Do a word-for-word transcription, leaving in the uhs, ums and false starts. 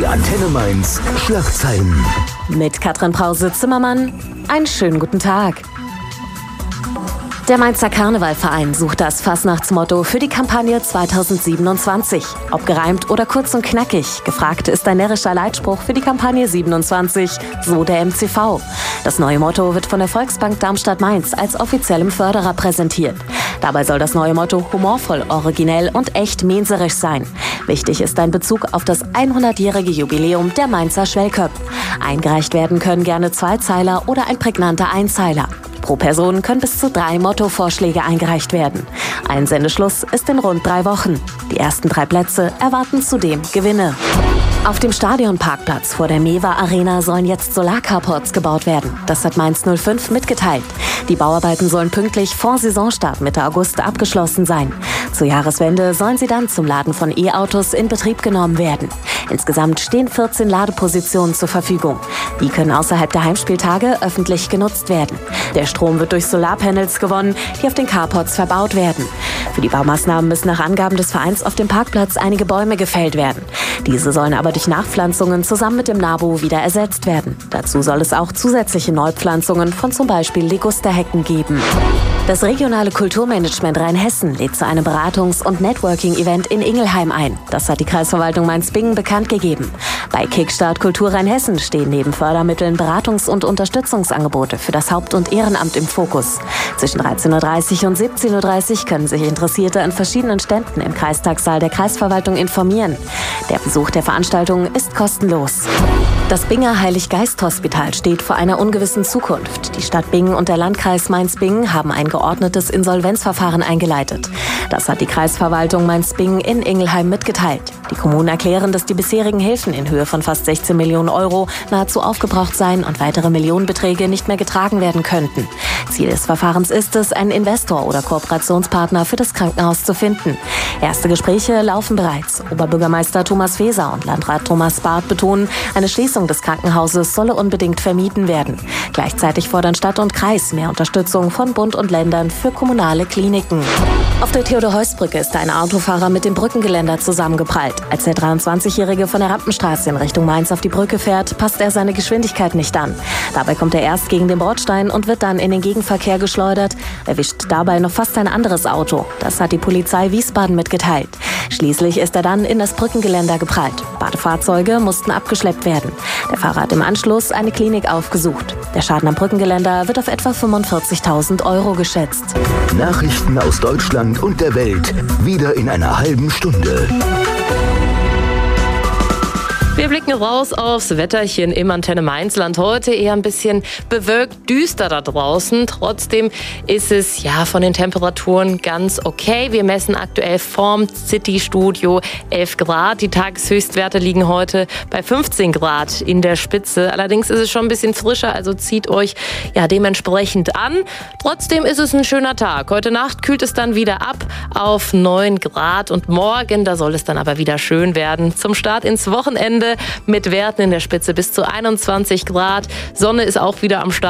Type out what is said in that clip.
Die Antenne Mainz Schlagzeilen. Mit Katrin Brause-Zimmermann, einen schönen guten Tag. Der Mainzer Karnevalverein sucht das Fastnachtsmotto für die Kampagne zweitausendsiebenundzwanzig. Ob gereimt oder kurz und knackig, gefragt ist ein närrischer Leitspruch für die Kampagne siebenundzwanzig, so der M C V. Das neue Motto wird von der Volksbank Darmstadt-Mainz als offiziellem Förderer präsentiert. Dabei soll das neue Motto humorvoll, originell und echt menserisch sein. Wichtig ist ein Bezug auf das hundertjährige Jubiläum der Mainzer Schwellköpp. Eingereicht werden können gerne Zweizeiler oder ein prägnanter Einzeiler. Pro Person können bis zu drei Mottovorschläge eingereicht werden. Einsendeschluss ist in rund drei Wochen. Die ersten drei Plätze erwarten zudem Gewinne. Auf dem Stadionparkplatz vor der Mewa Arena sollen jetzt Solarcarports gebaut werden. Das hat Mainz null fünf mitgeteilt. Die Bauarbeiten sollen pünktlich vor Saisonstart Mitte August abgeschlossen sein. Zur Jahreswende sollen sie dann zum Laden von E-Autos in Betrieb genommen werden. Insgesamt stehen vierzehn Ladepositionen zur Verfügung. Die können außerhalb der Heimspieltage öffentlich genutzt werden. Der Strom wird durch Solarpanels gewonnen, die auf den Carports verbaut werden. Für die Baumaßnahmen müssen nach Angaben des Vereins auf dem Parkplatz einige Bäume gefällt werden. Diese sollen aber durch Nachpflanzungen zusammen mit dem NABU wieder ersetzt werden. Dazu soll es auch zusätzliche Neupflanzungen von zum Beispiel Ligusterhecken geben. Das regionale Kulturmanagement Rheinhessen lädt zu einem Beratungs- und Networking-Event in Ingelheim ein. Das hat die Kreisverwaltung Mainz-Bingen bekannt gegeben. Bei Kickstart Kultur Rheinhessen stehen neben Fördermitteln Beratungs- und Unterstützungsangebote für das Haupt- und Ehrenamt im Fokus. Zwischen dreizehn Uhr dreißig und siebzehn Uhr dreißig können sich Interessierte an verschiedenen Ständen im Kreistagssaal der Kreisverwaltung informieren. Der Besuch der Veranstaltung ist kostenlos. Das Binger Heilig-Geist-Hospital steht vor einer ungewissen Zukunft. Die Stadt Bingen und der Landkreis Mainz-Bingen haben ein geordnetes Insolvenzverfahren eingeleitet. Das hat die Kreisverwaltung Mainz-Bingen in Ingelheim mitgeteilt. Die Kommunen erklären, dass die bisherigen Hilfen in Höhe von fast sechzehn Millionen Euro nahezu aufgebraucht seien und weitere Millionenbeträge nicht mehr getragen werden könnten. Ziel des Verfahrens ist es, einen Investor oder Kooperationspartner für das Krankenhaus zu finden. Erste Gespräche laufen bereits. Oberbürgermeister Thomas Feser und Landrat Thomas Barth betonen, eine Schließung des Krankenhauses solle unbedingt vermieden werden. Gleichzeitig fordern Stadt und Kreis mehr Unterstützung von Bund und Ländern für kommunale Kliniken. Auf der Theodor-Heuss-Brücke ist ein Autofahrer mit dem Brückengeländer zusammengeprallt. Als der dreiundzwanzigjährige von der Rampenstraße in Richtung Mainz auf die Brücke fährt, passt er seine Geschwindigkeit nicht an. Dabei kommt er erst gegen den Bordstein und wird dann in den Gegenverkehr geschleudert, erwischt dabei noch fast ein anderes Auto. Das hat die Polizei Wiesbaden mitgeteilt. Schließlich ist er dann in das Brückengeländer geprallt. Beide Fahrzeuge mussten abgeschleppt werden. Der Fahrer hat im Anschluss eine Klinik aufgesucht. Der Schaden am Brückengeländer wird auf etwa fünfundvierzigtausend Euro geschätzt. Nachrichten aus Deutschland und der Welt. Wieder in einer halben Stunde. Wir blicken raus aufs Wetterchen im Antenne Mainzland. Heute eher ein bisschen bewölkt, düster da draußen. Trotzdem ist es ja von den Temperaturen ganz okay. Wir messen aktuell vorm City-Studio elf Grad. Die Tageshöchstwerte liegen heute bei fünfzehn Grad in der Spitze. Allerdings ist es schon ein bisschen frischer, also zieht euch ja dementsprechend an. Trotzdem ist es ein schöner Tag. Heute Nacht kühlt es dann wieder ab auf neun Grad und morgen, da soll es dann aber wieder schön werden. Zum Start ins Wochenende mit Werten in der Spitze bis zu einundzwanzig Grad. Sonne ist auch wieder am Start.